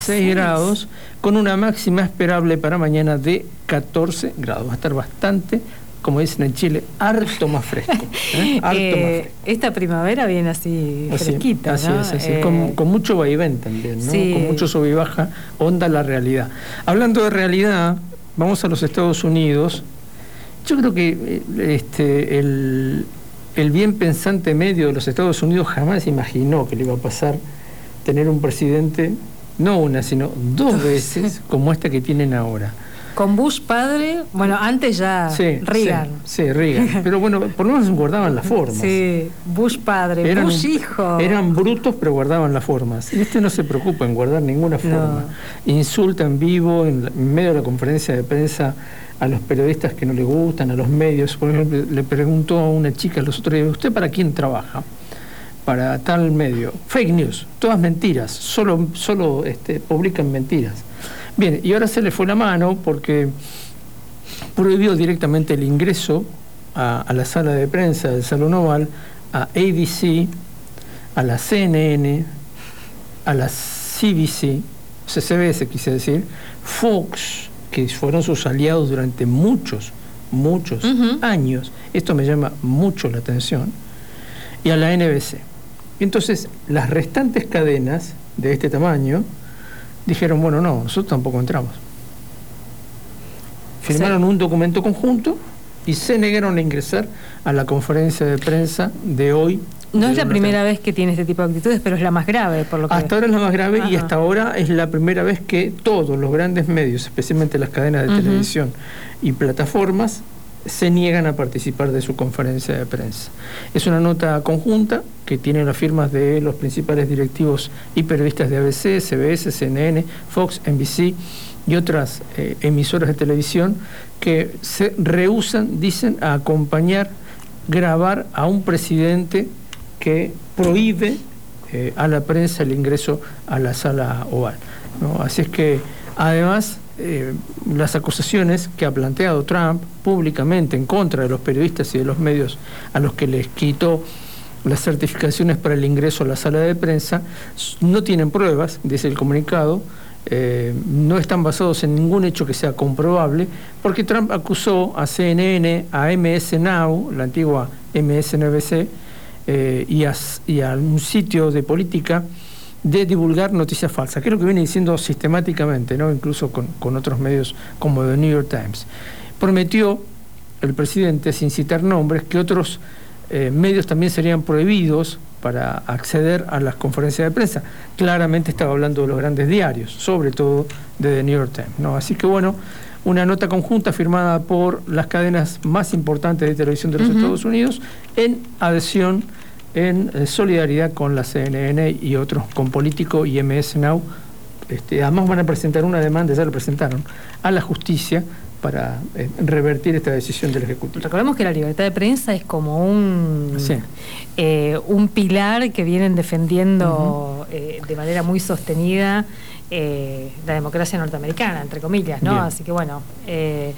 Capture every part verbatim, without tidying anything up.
seis grados, con una máxima esperable para mañana de catorce grados. Va a estar bastante, como dicen en Chile, harto más fresco. ¿eh? Harto eh, más fresco. Esta primavera viene así, así fresquita, así ¿no? es, así eh, con, con mucho vaivén también, ¿no? Sí. Con mucho sub y baja, onda la realidad. Hablando de realidad, vamos a los Estados Unidos. Yo creo que este, el, el bien pensante medio de los Estados Unidos jamás imaginó que le iba a pasar tener un presidente, no una, sino dos veces como esta que tienen ahora. Con Bush padre, bueno, antes ya sí, Reagan. Sí, sí, Reagan. Pero bueno, por lo menos guardaban las formas. Sí, Bush padre, eran, Bush hijo. Eran brutos, pero guardaban las formas. Y este no se preocupa en guardar ninguna forma. No. Insulta en vivo, en, en medio de la conferencia de prensa, a los periodistas que no le gustan, a los medios. Por ejemplo, le preguntó a una chica los otros días, ¿usted para quién trabaja? Para tal medio. Fake news, todas mentiras, solo, solo este, publican mentiras. Bien, y ahora se le fue la mano porque prohibió directamente el ingreso a, a la sala de prensa del Salón Oval a A B C, a la C N N, a la C B C, C B S quise decir, Fox, que fueron sus aliados durante muchos, muchos uh-huh. años. Esto me llama mucho la atención. Y a la N B C. Entonces, las restantes cadenas de este tamaño dijeron, bueno, no, nosotros tampoco entramos. Firmaron sí. un documento conjunto y se negaron a ingresar a la conferencia de prensa de hoy. No es la primera vez que tiene este tipo de actitudes, pero es la más grave, por lo que... Hasta ahora es la más grave. Ajá. Y hasta ahora es la primera vez que todos los grandes medios, especialmente las cadenas de uh-huh. televisión y plataformas, se niegan a participar de su conferencia de prensa. Es una nota conjunta que tiene las firmas de los principales directivos y periodistas de A B C, C B S, C N N, Fox, N B C y otras eh, emisoras de televisión que se rehúsan, dicen, a acompañar, grabar a un presidente que prohíbe eh, a la prensa el ingreso a la sala oval, ¿no? Así es que, además, Eh, las acusaciones que ha planteado Trump públicamente en contra de los periodistas y de los medios a los que les quitó las certificaciones para el ingreso a la sala de prensa no tienen pruebas, dice el comunicado, eh, no están basados en ningún hecho que sea comprobable, porque Trump acusó a C N N, a M S Now, la antigua M S N B C, eh, y, a, y a un sitio de política de divulgar noticias falsas, que es lo que viene diciendo sistemáticamente, ¿no? Incluso con, con otros medios como The New York Times. Prometió el presidente, sin citar nombres, que otros eh, medios también serían prohibidos para acceder a las conferencias de prensa. Claramente estaba hablando de los grandes diarios, sobre todo de The New York Times, ¿no? Así que bueno, una nota conjunta firmada por las cadenas más importantes de televisión de los uh-huh. Estados Unidos en adhesión, en eh, solidaridad con la C N N y otros, con Político y M S Now. Este, además van a presentar una demanda, ya lo presentaron, a la justicia para eh, revertir esta decisión del Ejecutivo. Recordemos que la libertad de prensa es como un, sí. eh, un pilar que vienen defendiendo uh-huh. eh, de manera muy sostenida eh, la democracia norteamericana, entre comillas, ¿no? Bien. Así que bueno... Eh,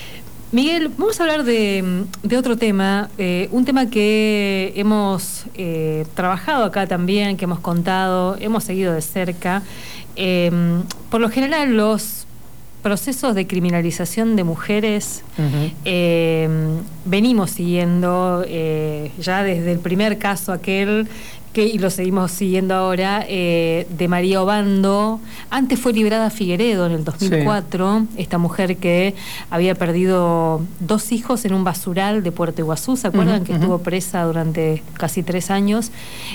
Miguel, vamos a hablar de, de otro tema, eh, un tema que hemos eh, trabajado acá también, que hemos contado, hemos seguido de cerca. Eh, por lo general, los procesos de criminalización de mujeres uh-huh. eh, venimos siguiendo eh, ya desde el primer caso aquel que, y lo seguimos siguiendo ahora, eh, de María Obando. Antes fue librada Figueredo en el dos mil cuatro, sí. esta mujer que había perdido dos hijos en un basural de Puerto Iguazú, ¿se acuerdan? Uh-huh, que uh-huh. estuvo presa durante casi tres años.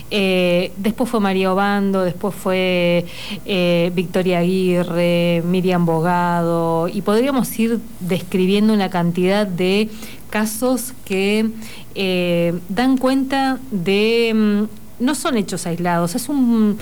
Eh, después fue María Obando, después fue eh, Victoria Aguirre, Miriam Bogado, y podríamos ir describiendo una cantidad de casos que eh, dan cuenta de... no son hechos aislados, es un,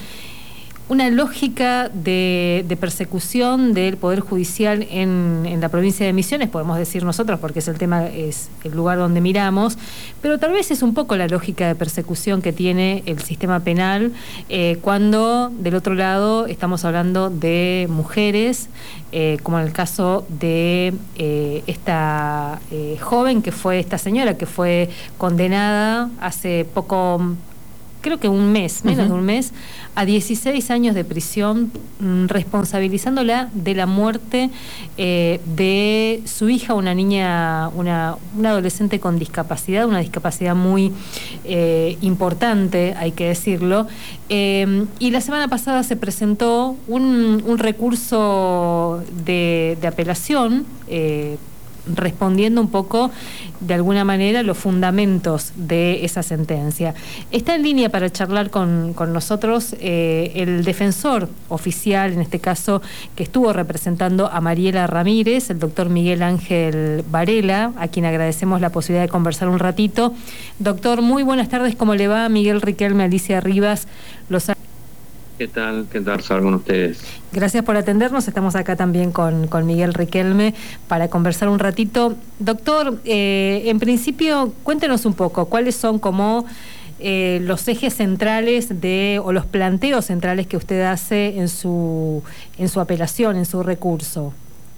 una lógica de, de persecución del Poder Judicial en, en la provincia de Misiones, podemos decir nosotros, porque es el tema, es el lugar donde miramos, pero tal vez es un poco la lógica de persecución que tiene el sistema penal eh, cuando del otro lado estamos hablando de mujeres, eh, como en el caso de eh, esta eh, joven que fue, esta señora que fue condenada hace poco creo que un mes, menos uh-huh. de un mes, a dieciséis años de prisión, mmm, responsabilizándola de la muerte eh, de su hija, una niña, una, una adolescente con discapacidad, una discapacidad muy eh, importante, hay que decirlo. Eh, y la semana pasada se presentó un, un recurso de, de apelación, eh, respondiendo un poco, de alguna manera, los fundamentos de esa sentencia. Está en línea para charlar con, con nosotros eh, el defensor oficial, en este caso, que estuvo representando a Mariela Ramírez, el doctor Miguel Ángel Varela, a quien agradecemos la posibilidad de conversar un ratito. Doctor, muy buenas tardes, ¿cómo le va? Miguel Riquelme, Alicia Rivas, los... ¿Qué tal? ¿Qué tal estar con ustedes? Gracias por atendernos. Estamos acá también con, con Miguel Riquelme para conversar un ratito. Doctor, eh, en principio, cuéntenos un poco cuáles son como eh, los ejes centrales de o los planteos centrales que usted hace en su en su apelación, en su recurso.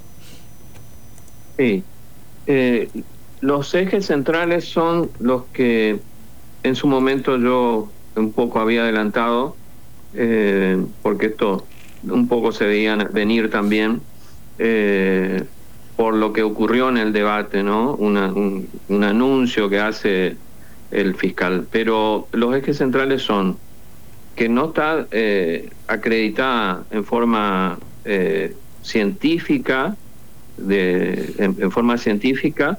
Sí. Eh, los ejes centrales son los que en su momento yo un poco había adelantado. Eh, porque esto un poco se veía venir también eh, por lo que ocurrió en el debate, ¿no? Una, un, un anuncio que hace el fiscal. Pero los ejes centrales son que no está eh, acreditada en forma eh, científica, de, en, en forma científica,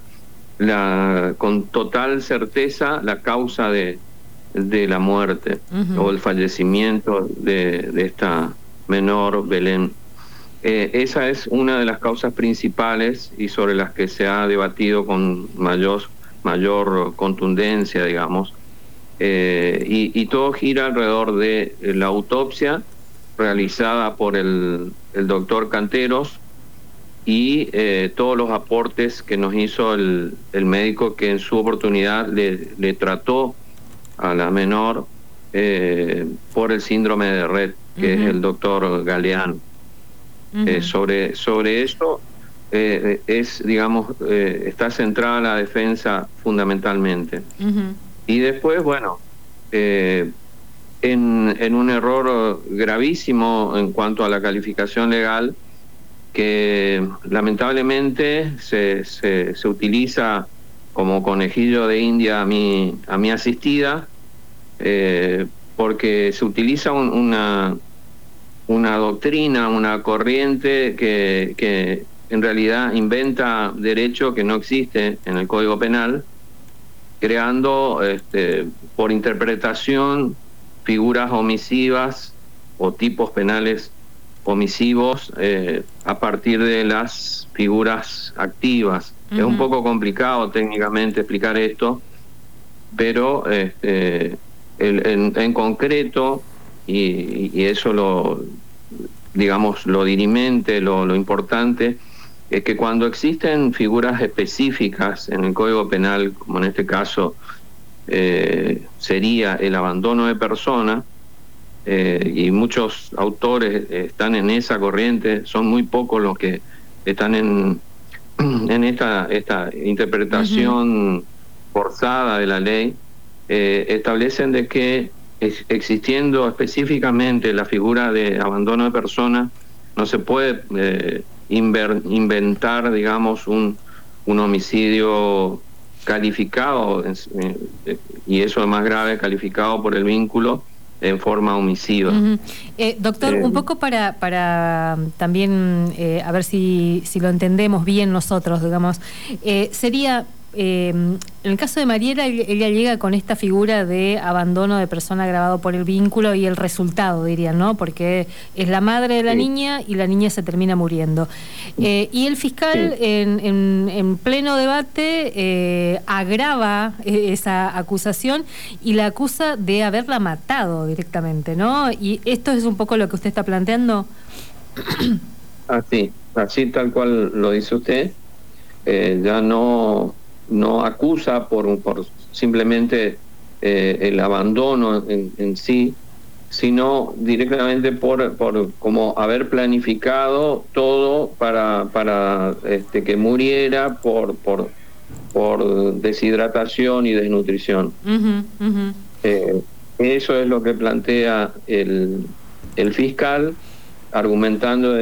la, con total certeza la causa de de la muerte uh-huh. o el fallecimiento de, de esta menor Belén. Eh, esa es una de las causas principales y sobre las que se ha debatido con mayor, mayor contundencia, digamos. Eh, y, y todo gira alrededor de la autopsia realizada por el, el doctor Canteros y eh, todos los aportes que nos hizo el, el médico que en su oportunidad le, le trató a la menor eh, por el síndrome de Rett, que uh-huh. es el doctor Galeano. Uh-huh. Eh, sobre, sobre eso eh, es, digamos, eh, está centrada la defensa fundamentalmente. Uh-huh. Y después, bueno, eh, en, en un error gravísimo en cuanto a la calificación legal, que lamentablemente se, se, se utiliza como conejillo de India a mi, a mi asistida, eh, porque se utiliza un, una, una doctrina, una corriente que, que en realidad inventa derecho que no existe en el Código Penal, creando este, por interpretación figuras omisivas o tipos penales omisivos eh, a partir de las figuras activas. Uh-huh. Es un poco complicado técnicamente explicar esto, pero este, el, en, en concreto, y, y eso lo, digamos, lo dirimente, lo, lo importante, es que cuando existen figuras específicas en el Código Penal, como en este caso eh, sería el abandono de persona, eh, y muchos autores están en esa corriente, son muy pocos los que están en en esta esta interpretación uh-huh. forzada de la ley, eh, establecen de que es, existiendo específicamente la figura de abandono de persona, no se puede eh, inver, inventar, digamos, un, un homicidio calificado, eh, y eso es más grave, calificado por el vínculo en forma omisiva. Uh-huh. eh, doctor, eh, un poco para para también eh, a ver si, si lo entendemos bien nosotros, digamos, eh, sería, eh, en el caso de Mariela, ella llega con esta figura de abandono de persona agravado por el vínculo y el resultado, dirían, ¿no? Porque es la madre de la sí. niña y la niña se termina muriendo. Eh, y el fiscal, sí. en, en, en pleno debate, eh, agrava esa acusación y la acusa de haberla matado directamente, ¿no? Y esto es un poco lo que usted está planteando. Así, así tal cual lo dice usted. Eh, ya no... no acusa por, por simplemente eh, el abandono en, en sí, sino directamente por, por como haber planificado todo para, para este, que muriera por, por, por deshidratación y desnutrición. Uh-huh, uh-huh. Eh, Eso es lo que plantea el, el fiscal, argumentando